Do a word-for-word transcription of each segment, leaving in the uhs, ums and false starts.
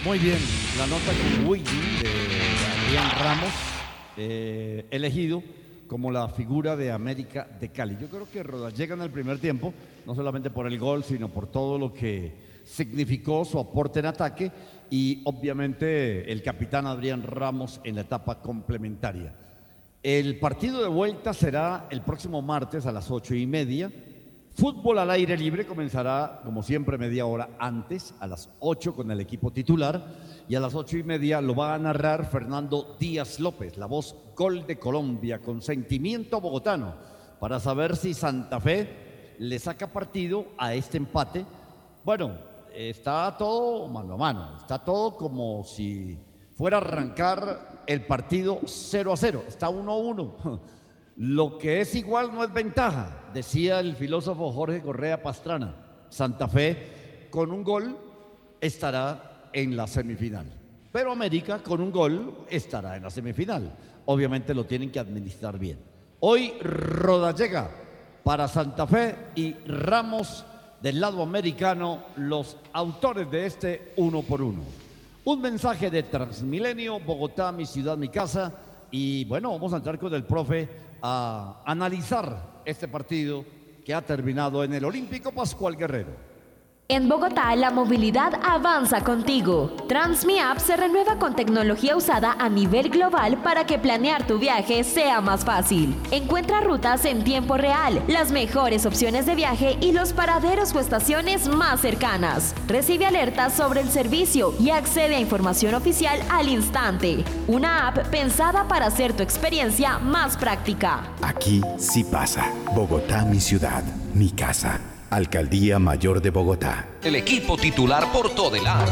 Muy bien, la nota con Willy de Adrián Ramos, eh, elegido como la figura de América de Cali. Yo creo que Rodallega en el primer tiempo, no solamente por el gol, sino por todo lo que significó su aporte en ataque y obviamente el capitán Adrián Ramos en la etapa complementaria. El partido de vuelta será el próximo martes a las ocho y media. Fútbol al aire libre comenzará, como siempre, media hora antes, a las ocho con el equipo titular, y a las ocho y media lo va a narrar Fernando Díaz López, la voz Gol de Colombia, con sentimiento bogotano, para saber si Santa Fe le saca partido a este empate. Bueno, está todo mano a mano, está todo como si fuera a arrancar el partido cero a cero, está uno a uno. Lo que es igual no es ventaja, decía el filósofo Jorge Correa Pastrana. Santa Fe con un gol estará en la semifinal, pero América con un gol estará en la semifinal. Obviamente lo tienen que administrar bien. Hoy Rodallega para Santa Fe y Ramos del lado americano, los autores de este uno por uno. Un mensaje de Transmilenio, Bogotá, mi ciudad, mi casa. Y bueno, vamos a entrar con el profe a analizar este partido que ha terminado en el Olímpico Pascual Guerrero. En Bogotá, la movilidad avanza contigo. TransmiApp se renueva con tecnología usada a nivel global para que planear tu viaje sea más fácil. Encuentra rutas en tiempo real, las mejores opciones de viaje y los paraderos o estaciones más cercanas. Recibe alertas sobre el servicio y accede a información oficial al instante. Una app pensada para hacer tu experiencia más práctica. Aquí sí pasa. Bogotá, mi ciudad, mi casa. Alcaldía Mayor de Bogotá. El equipo titular por Todelar.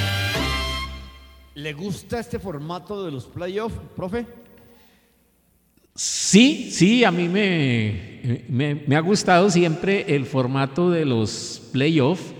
¿Le gusta este formato de los playoffs, profe? Sí, sí, a mí me, me, me ha gustado siempre el formato de los playoffs.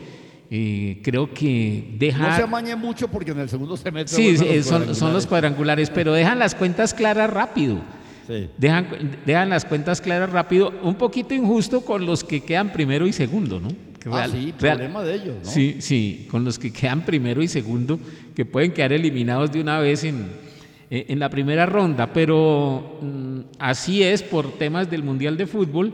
Eh, creo que deja... No se amañe mucho porque en el segundo semestre... Sí, sí son, son los cuadrangulares, pero dejan las cuentas claras rápido. Sí. Dejan, dejan las cuentas claras rápido, un poquito injusto con los que quedan primero y segundo, ¿no? Real, ah, sí, real, problema de ellos, ¿no? Sí, sí, con los que quedan primero y segundo, que pueden quedar eliminados de una vez en, en la primera ronda, pero mm, así es por temas del Mundial de Fútbol.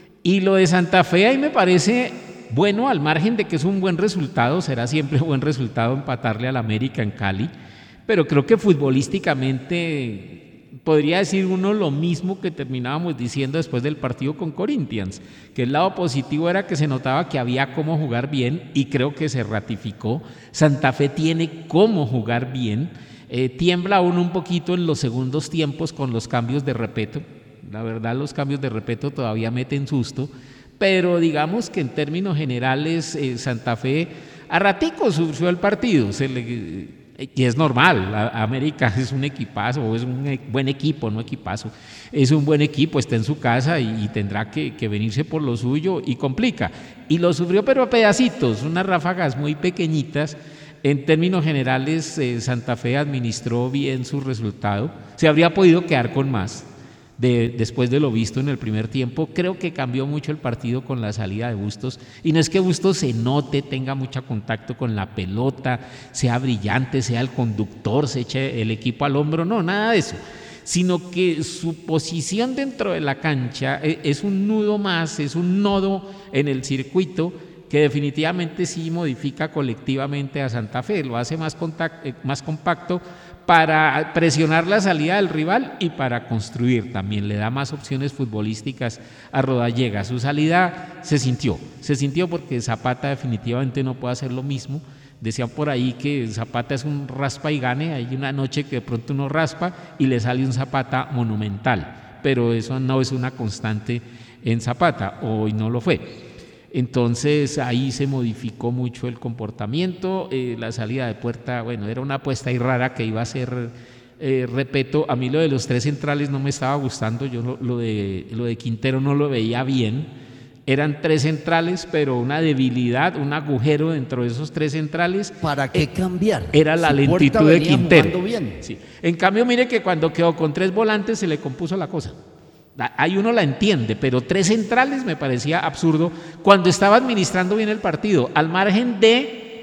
Y lo de Santa Fe ahí me parece bueno, al margen de que es un buen resultado, será siempre buen resultado empatarle al América en Cali, pero creo que futbolísticamente... podría decir uno lo mismo que terminábamos diciendo después del partido con Corinthians, que el lado positivo era que se notaba que había cómo jugar bien y creo que se ratificó. Santa Fe tiene cómo jugar bien, eh, tiembla uno un poquito en los segundos tiempos con los cambios de Repeto, la verdad los cambios de Repeto todavía meten susto, pero digamos que en términos generales eh, Santa Fe a ratico sufrió el partido, se le... y es normal, América es un equipazo, es un buen equipo, no equipazo, es un buen equipo, está en su casa y, y tendrá que, que venirse por lo suyo y complica. Y lo sufrió pero a pedacitos, unas ráfagas muy pequeñitas. En términos generales, eh, Santa Fe administró bien su resultado, se habría podido quedar con más. De, después de lo visto en el primer tiempo, creo que cambió mucho el partido con la salida de Bustos, y no es que Bustos se note, tenga mucho contacto con la pelota, sea brillante, sea el conductor, se eche el equipo al hombro, no, nada de eso, sino que su posición dentro de la cancha es un nudo más, es un nodo en el circuito que definitivamente sí modifica colectivamente a Santa Fe, lo hace más, contact, más compacto, para presionar la salida del rival y para construir. También le da más opciones futbolísticas a Rodallega. Su salida se sintió, se sintió porque Zapata definitivamente no puede hacer lo mismo. Decían por ahí que Zapata es un raspa y gane, hay una noche que de pronto uno raspa y le sale un Zapata monumental, pero eso no es una constante en Zapata, hoy no lo fue. Entonces ahí se modificó mucho el comportamiento, eh, la salida de puerta, bueno, era una apuesta ahí rara que iba a ser, eh, Repeto, a mí lo de los tres centrales no me estaba gustando, yo lo, lo, de, lo de Quintero no lo veía bien, eran tres centrales, pero una debilidad, un agujero dentro de esos tres centrales. ¿Para qué cambiar? Era la si lentitud de Quintero. Sí. En cambio, mire que cuando quedó con tres volantes se le compuso la cosa. Ahí uno la entiende, pero tres centrales me parecía absurdo cuando estaba administrando bien el partido, al margen de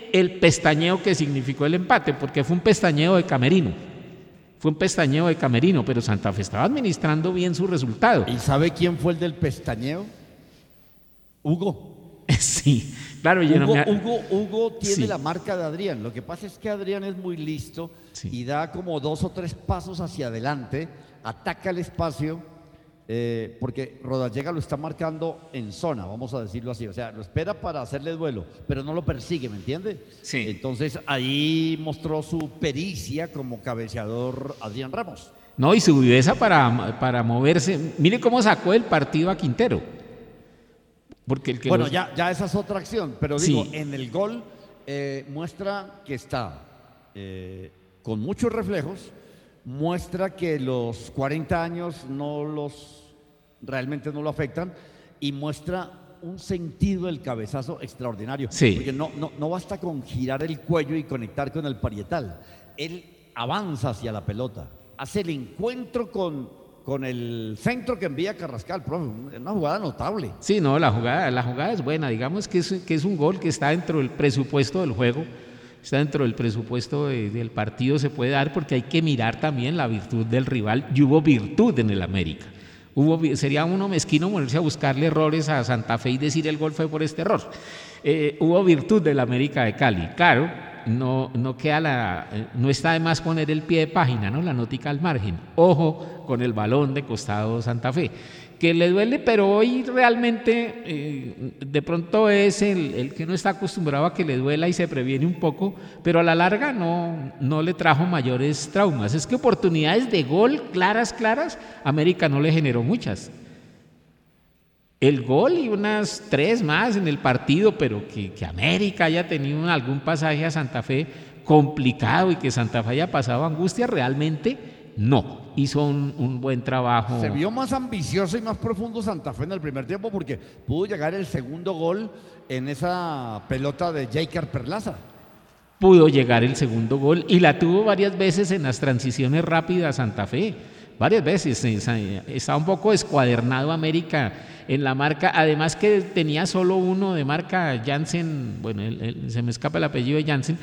el pestañeo que significó el empate, porque fue un pestañeo de camerino. Fue un pestañeo de camerino, pero Santa Fe estaba administrando bien su resultado. ¿Y sabe quién fue el del pestañeo? Hugo. Sí, claro. Yo Hugo, no me... Hugo, Hugo tiene Sí. la marca de Adrián. Lo que pasa es que Adrián es muy listo Sí. y da como dos o tres pasos hacia adelante, ataca el espacio, eh, porque Rodallega lo está marcando en zona, vamos a decirlo así. O sea, lo espera para hacerle duelo, pero no lo persigue, ¿me entiende? Sí. Entonces ahí mostró su pericia como cabeceador Adrián Ramos. No, y su viveza para, para moverse. Mire cómo sacó el partido a Quintero. Porque el que Bueno, los- ya, ya esa es otra acción, pero Sí. digo, en el gol eh, muestra que está eh, con muchos reflejos, muestra que los cuarenta años no los realmente no lo afectan y muestra un sentido del cabezazo extraordinario. Sí. Porque no, no, no basta con girar el cuello y conectar con el parietal. Él avanza hacia la pelota, hace el encuentro con, con el centro que envía Carrascal, profe, una jugada notable. Sí, no, la jugada, la jugada es buena. Digamos que es, que es un gol que está dentro del presupuesto del juego, está dentro del presupuesto de- del partido, se puede dar porque hay que mirar también la virtud del rival. Y hubo virtud en el América. Hubo, vi- sería uno mezquino ponerse a buscarle errores a Santa Fe y decir el gol fue por este error. Eh, hubo virtud del América de Cali. Claro, no, no queda la, eh, no está de más poner el pie de página, ¿no? La nótica al margen. Ojo con el balón de costado Santa Fe, que le duele, pero hoy realmente eh, de pronto es el, el que no está acostumbrado a que le duela y se previene un poco, pero a la larga no, no le trajo mayores traumas. Es que oportunidades de gol claras, claras, América no le generó muchas. El gol y unas tres más en el partido, pero que, que América haya tenido algún pasaje a Santa Fe complicado y que Santa Fe haya pasado angustia, realmente no. Hizo un, un buen trabajo. Se vio más ambicioso y más profundo Santa Fe en el primer tiempo porque pudo llegar el segundo gol en esa pelota de Jaker Perlaza. Pudo llegar el segundo gol y la tuvo varias veces en las transiciones rápidas Santa Fe. Varias veces. Estaba un poco escuadernado América en la marca. Además que tenía solo uno de marca, Jansen. Bueno, el, el, se me escapa el apellido de Jansen.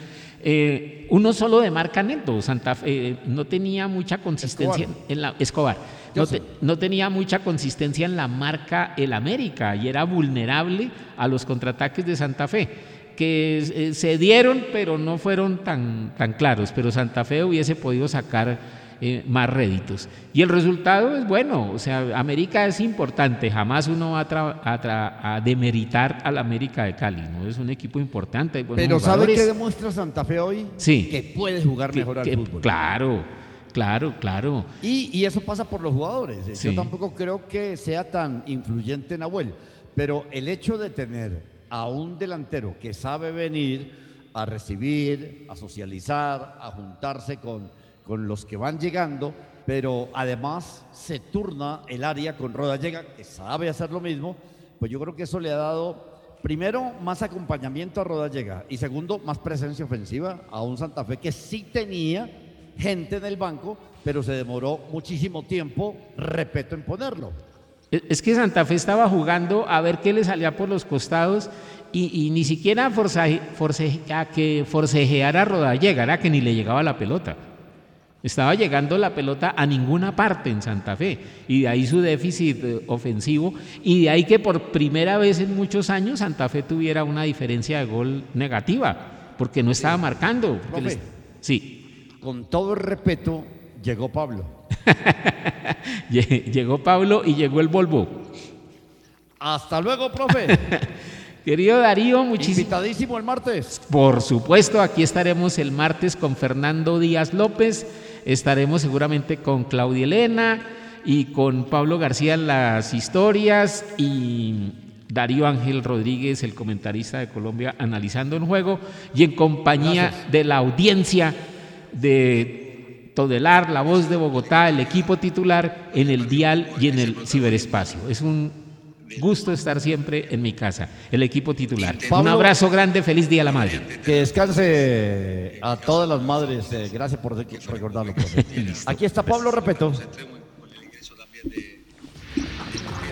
Eh, uno solo de marca neto. Santa Fe eh, no tenía mucha consistencia Escobar. en la Escobar. No, te, no tenía mucha consistencia en la marca el América y era vulnerable a los contraataques de Santa Fe, que eh, se dieron pero no fueron tan, tan claros, pero Santa Fe hubiese podido sacar eh, más réditos. Y el resultado es bueno, o sea, América es importante, jamás uno va a, tra- a, tra- a demeritar al América de Cali, ¿no? Es un equipo importante. Hay buenos Pero ¿sabe jugadores. qué demuestra Santa Fe hoy? Sí. Que puede jugar Que- mejor al que- fútbol. Claro, claro, claro. Y, y eso pasa por los jugadores. Sí. Yo tampoco creo que sea tan influyente Nahuel, pero el hecho de tener a un delantero que sabe venir a recibir, a socializar, a juntarse con, con los que van llegando, pero además se turna el área con Rodallega, que sabe hacer lo mismo, pues yo creo que eso le ha dado, primero, más acompañamiento a Rodallega y segundo, más presencia ofensiva a un Santa Fe que sí tenía gente en el banco, pero se demoró muchísimo tiempo, repito, en ponerlo. Es que Santa Fe estaba jugando a ver qué le salía por los costados y, y ni siquiera forzaje, force, a que forcejeara a Rodallega, era que ni le llegaba la pelota. Estaba llegando la pelota a ninguna parte en Santa Fe y de ahí su déficit eh, ofensivo y de ahí que por primera vez en muchos años Santa Fe tuviera una diferencia de gol negativa porque no estaba marcando. porque Profe. les- Sí. Con todo el respeto, llegó Pablo. Llegó Pablo y llegó el Volvo. Hasta luego, profe. Querido Darío, muchísimas Invitadísimo el martes. Por supuesto, aquí estaremos el martes con Fernando Díaz López, estaremos seguramente con Claudia Elena y con Pablo García en las historias y Darío Ángel Rodríguez, el comentarista de Colombia, analizando el juego y en compañía Gracias. de la audiencia de Todelar, La Voz de Bogotá, el equipo titular en el dial y en el ciberespacio. Es un gusto estar siempre en mi casa, el equipo titular. Un Pablo- abrazo grande, feliz Día a la Madre. Que descanse a todas las madres. eh, gracias por de- recordarlo, profe. Aquí está Pablo Repeto.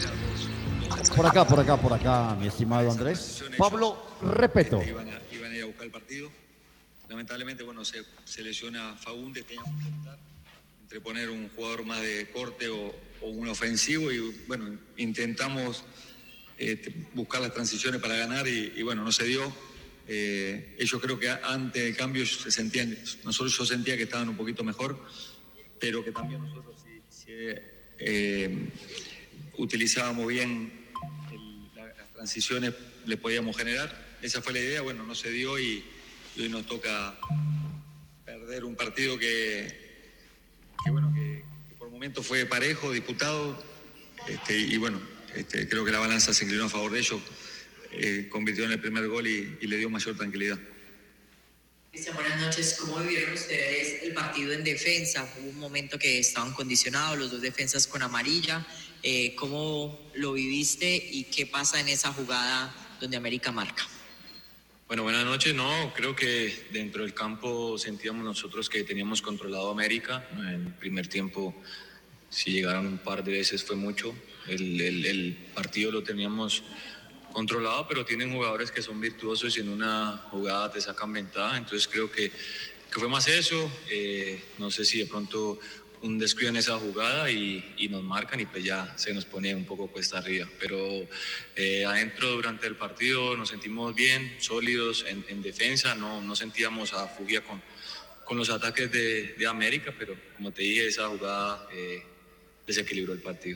Por acá, por acá, por acá, mi estimado Andrés. Pablo Repeto. buscar el partido. Lamentablemente, bueno, se, se lesiona Fagundes, teníamos que optar entre poner un jugador más de corte o, o un ofensivo y, bueno, intentamos eh, buscar las transiciones para ganar y, y bueno, no se dio. Eh, ellos creo que antes del cambio se sentían, nosotros yo sentía que estaban un poquito mejor, pero que también nosotros si, si eh, utilizábamos bien el, la, las transiciones le podíamos generar. Esa fue la idea, bueno, no se dio y, y hoy nos toca perder un partido que que bueno, que, que por momentos fue parejo, disputado, este, y bueno, este, creo que la balanza se inclinó a favor de ellos, eh, convirtió en el primer gol y, y le dio mayor tranquilidad. Cristian, buenas noches. ¿Cómo vivieron ustedes el partido en defensa? Hubo un momento que estaban condicionados los dos defensas con amarilla. Eh, ¿Cómo lo viviste y qué pasa en esa jugada donde América marca? Bueno, buenas noches. No, creo que dentro del campo sentíamos nosotros que teníamos controlado a América. En el primer tiempo, si llegaron un par de veces fue mucho. El, el, el partido lo teníamos controlado, pero tienen jugadores que son virtuosos y en una jugada te sacan ventaja. Entonces creo que, que fue más eso. Eh, no sé si de pronto un descuido en esa jugada y, y nos marcan y pues ya se nos pone un poco cuesta arriba. Pero eh, adentro durante el partido nos sentimos bien, sólidos en, en defensa, no, no sentíamos a fugia con, con los ataques de, de América, pero como te dije, esa jugada eh, desequilibró el partido.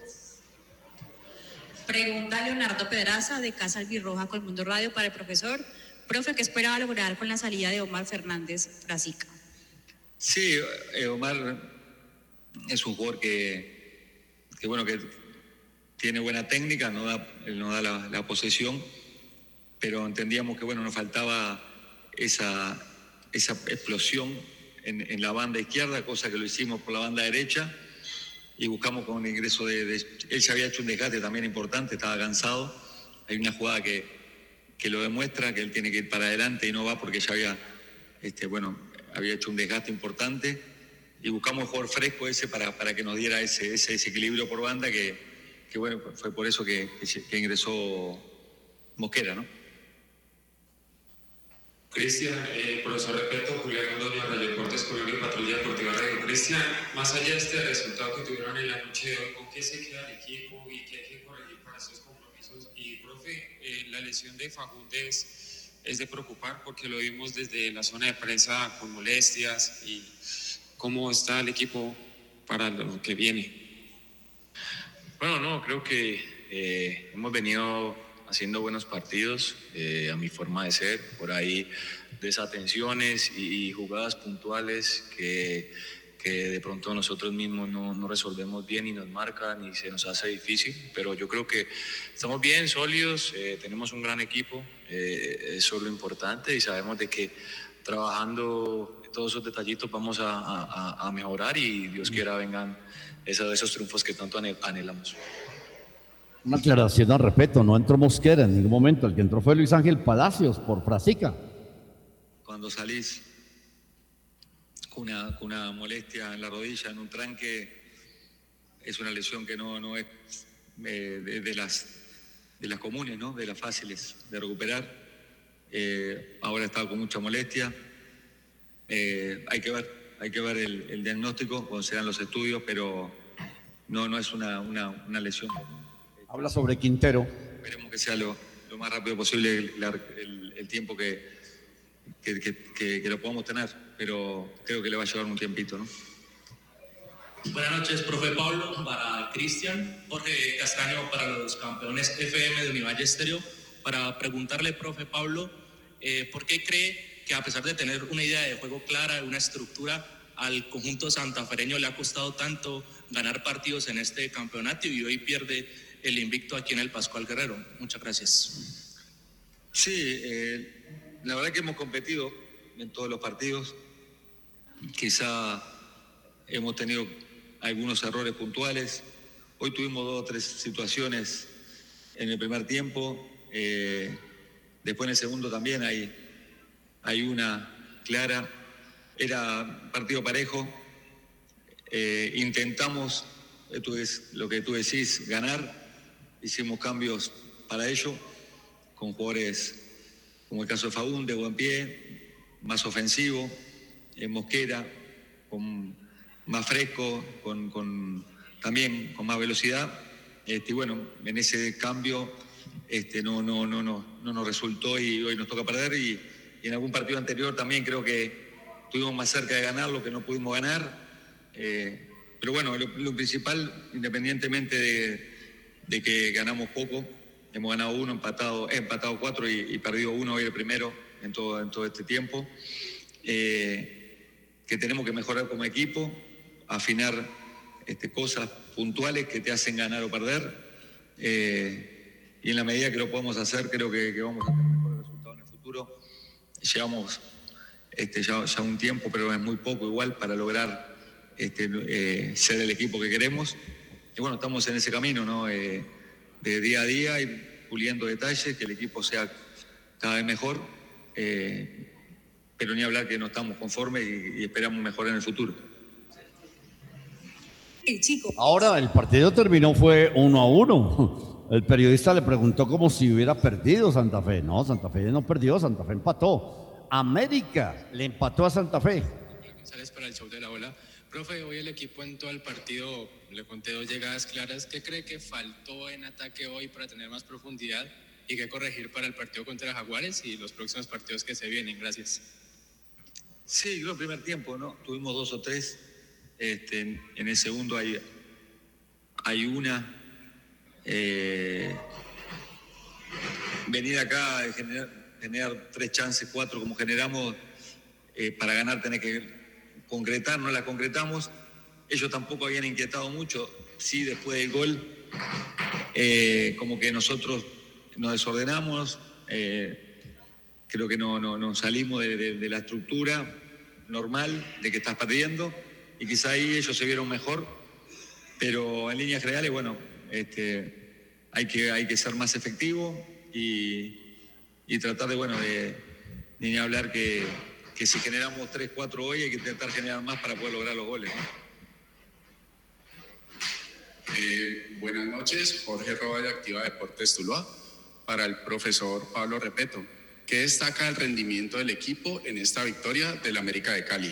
Pregunta Leonardo Pedraza de Casa Albirroja con Mundo Radio para el profesor. Profe, ¿qué esperaba lograr con la salida de Omar Fernández Frasica? Sí, eh, Omar es un jugador que, que bueno, que tiene buena técnica, no da, él no da la, la posesión, pero entendíamos que bueno, nos faltaba esa, esa explosión en, en la banda izquierda, cosa que lo hicimos por la banda derecha y buscamos con el ingreso de, de... Él se había hecho un desgaste también importante, estaba cansado. Hay una jugada que, que lo demuestra, que él tiene que ir para adelante y no va porque ya había, este, bueno, había hecho un desgaste importante. Y buscamos un jugador fresco ese para, para que nos diera ese, ese, ese equilibrio por banda que, que bueno, fue por eso que, que, que ingresó Mosquera, ¿no? Cristian, eh, profesor Repeto, Julián Londoño, Radio Deportes, Colombia y Patrulla Deportiva Radio. Cristian, más allá de este resultado que tuvieron en la noche de hoy, ¿con qué se queda el equipo y qué hay que corregir para estos compromisos? Y, profe, eh, la lesión de Fagundes es de preocupar porque lo vimos desde la zona de prensa con molestias y ¿cómo está el equipo para lo que viene? Bueno, no, creo que eh, hemos venido haciendo buenos partidos, eh, a mi forma de ser, por ahí desatenciones y, y jugadas puntuales que, que de pronto nosotros mismos no, no resolvemos bien y nos marcan y se nos hace difícil, pero yo creo que estamos bien, sólidos, eh, tenemos un gran equipo, eh, eso es lo importante y sabemos de que trabajando todos esos detallitos vamos a, a, a mejorar y Dios quiera vengan esos, esos triunfos que tanto anhelamos. Una aclaración al respeto, no entró Mosquera en ningún momento, el que entró fue Luis Ángel Palacios por Frasica. Cuando salís con una, con una molestia en la rodilla, en un tranque, es una lesión que no, no es eh, de, de, las, de las comunes, ¿no? De las fáciles de recuperar. Eh, ahora está con mucha molestia. Eh, hay que ver, hay que ver el, el diagnóstico cuando se dan los estudios, pero no, no es una, una, una lesión. Habla sobre Quintero. Esperemos que sea lo, lo más rápido posible el, el, el tiempo que, que, que, que, que lo podamos tener, pero creo que le va a llevar un tiempito, ¿no? Buenas noches, profe Pablo, para Cristian, Jorge Castaño para los campeones F M de Univalle Estéreo, para preguntarle, profe Pablo, eh, ¿por qué cree que a pesar de tener una idea de juego clara, una estructura, al conjunto santafereño le ha costado tanto ganar partidos en este campeonato y hoy pierde el invicto aquí en el Pascual Guerrero? Muchas gracias. Sí, eh, la verdad que hemos competido en todos los partidos. Quizá hemos tenido algunos errores puntuales. Hoy tuvimos dos o tres situaciones en el primer tiempo. Eh, después en el segundo también hay, hay una clara. Era partido parejo. Eh, intentamos, esto es lo que tú decís, ganar. Hicimos cambios para ello con jugadores como el caso de Faúndez, buen pie, más ofensivo, eh, Mosquera, con, más fresco, con, con, también con más velocidad. Este, y bueno, en ese cambio este, no, no, no, no, no nos resultó y hoy nos toca perder. Y, y en algún partido anterior también creo que estuvimos más cerca de ganar lo que no pudimos ganar. Eh, pero bueno, lo, lo principal, independientemente de, de que ganamos poco, hemos ganado uno, empatado, he empatado cuatro y, y perdido uno hoy el primero en todo, en todo este tiempo. Eh, que tenemos que mejorar como equipo, afinar este, cosas puntuales que te hacen ganar o perder. Eh, y en la medida que lo podamos hacer, creo que, que vamos a tener mejores resultados en el futuro. Llevamos este, ya, ya un tiempo, pero es muy poco igual para lograr este, eh, ser el equipo que queremos. Y bueno, estamos en ese camino, ¿no? Eh, de día a día y puliendo detalles, que el equipo sea cada vez mejor. Eh, pero ni hablar que no estamos conformes y, y esperamos mejorar en el futuro. El chico. Ahora el partido terminó, fue uno a uno. El periodista le preguntó como si hubiera perdido Santa Fe. No, Santa Fe no perdió, Santa Fe empató. América le empató a Santa Fe. Sales para el show de la ola. Profe, hoy el equipo en todo el partido le conté dos llegadas claras. ¿Qué cree que faltó en ataque hoy para tener más profundidad y qué corregir para el partido contra Jaguares y los próximos partidos que se vienen? Gracias. Sí, yo el primer tiempo, ¿no? Tuvimos dos o tres. Este, en, en el segundo hay, hay una. Eh, venir acá a generar, generar tres chances, cuatro como generamos, eh, para ganar tenés que concretar, no la concretamos. Ellos tampoco habían inquietado mucho, sí, después del gol, eh, como que nosotros nos desordenamos, eh, creo que no, no, no salimos de, de, de la estructura normal de que estás perdiendo y quizá ahí ellos se vieron mejor, pero en líneas generales, bueno, este, hay, que, hay que ser más efectivo y, y tratar de, bueno, de, de ni hablar que, que si generamos tres, cuatro hoy hay que intentar generar más para poder lograr los goles, ¿no? Eh, buenas noches, Jorge Roa de Activa Deportes Tuluá. Para el profesor Pablo Repeto, ¿qué destaca el rendimiento del equipo en esta victoria del América de Cali?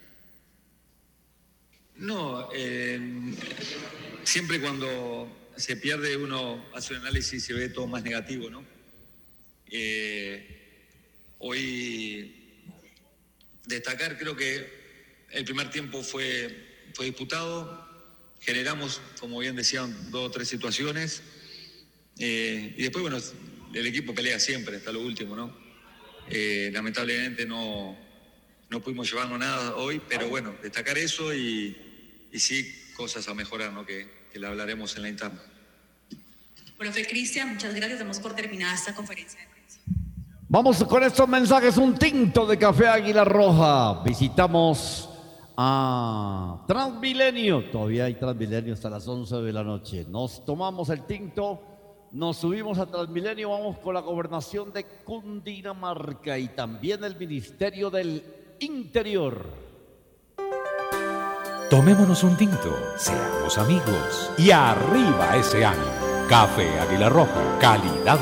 No, eh, siempre cuando se pierde uno hace un análisis y se ve todo más negativo, ¿no? Eh, hoy destacar, creo que el primer tiempo fue, fue disputado, generamos, como bien decían, dos o tres situaciones, eh, y después, bueno, el equipo pelea siempre hasta lo último, ¿no? Eh, lamentablemente no, no pudimos llevarnos nada hoy, pero bueno, destacar eso y, y sí cosas a mejorar, ¿no? Que, que la hablaremos en la interna. Profe Cristian, muchas gracias, damos por terminada esta conferencia de prensa. Vamos con estos mensajes, un tinto de café Águila Roja. Visitamos a Transmilenio, todavía hay Transmilenio hasta las once de la noche. Nos tomamos el tinto, nos subimos a Transmilenio, vamos con la gobernación de Cundinamarca y también el Ministerio del Interior. Tomémonos un tinto, seamos amigos y arriba ese ánimo. Café Águila Roja, calidad